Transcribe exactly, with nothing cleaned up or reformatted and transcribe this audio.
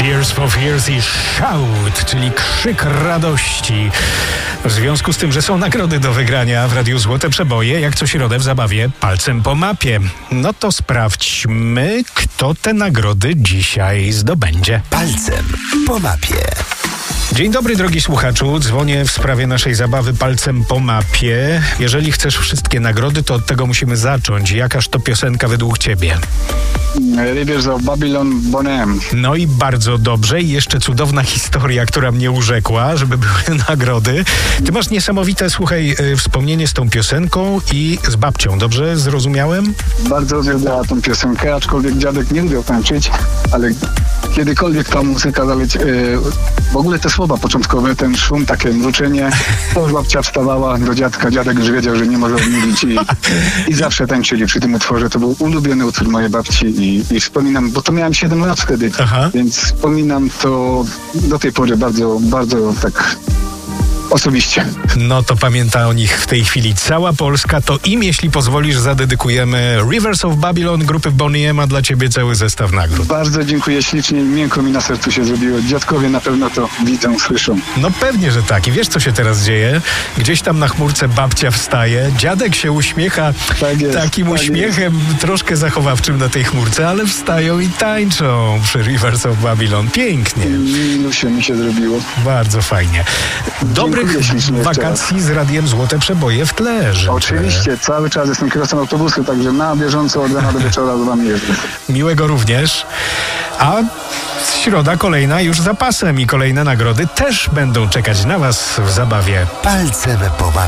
Tears for Fears i Shout, czyli krzyk radości. W związku z tym, że są nagrody do wygrania w Radiu Złote Przeboje, jak co środę w zabawie Palcem po mapie. No to sprawdźmy, kto te nagrody dzisiaj zdobędzie. Palcem po mapie. Dzień dobry, drogi słuchaczu. Dzwonię w sprawie naszej zabawy Palcem po mapie. Jeżeli chcesz wszystkie nagrody, to od tego musimy zacząć. Jakaż to piosenka według ciebie? Rivers of Babylon, Boney M. No i bardzo dobrze. I jeszcze cudowna historia, która mnie urzekła, żeby były nagrody. Ty masz niesamowite, słuchaj, y, wspomnienie z tą piosenką i z babcią. Dobrze zrozumiałem? Bardzo uwielbiała tą piosenkę, aczkolwiek dziadek nie lubił tańczyć, ale kiedykolwiek ta muzyka zaleci, yy, w ogóle te słowa początkowe, ten szum, takie mruczenie, to już babcia wstawała do dziadka, dziadek już wiedział, że nie może odmówić i, i zawsze tańczyli przy tym utworze. To był ulubiony utwór mojej babci i, i wspominam, bo to miałem siedem lat wtedy, Aha. więc wspominam to do tej pory bardzo, bardzo tak osobiście. No to pamięta o nich w tej chwili cała Polska. To im, jeśli pozwolisz, zadedykujemy Rivers of Babylon grupy Boney M, a dla ciebie cały zestaw nagród. Bardzo dziękuję ślicznie, miękko mi na sercu się zrobiło. Dziadkowie na pewno to widzą, słyszą. No pewnie, że tak. I wiesz, co się teraz dzieje? Gdzieś tam na chmurce babcia wstaje, dziadek się uśmiecha Tak jest, takim tak uśmiechem troszkę zachowawczym na tej chmurce, ale wstają i tańczą przy Rivers of Babylon. Pięknie. Milusie mi się zrobiło. Bardzo fajnie. Dobrych Dziękuję ślicznie jeszcze wakacji z Radiem Złote Przeboje w tle życzę. Oczywiście, cały czas jestem kierowcą autobusu, także na bieżąco od rana do wieczora z wami jeżdżę. Miłego również. A środa kolejna już za pasem i kolejne nagrody też będą czekać na was w zabawie. Palcem po mapie.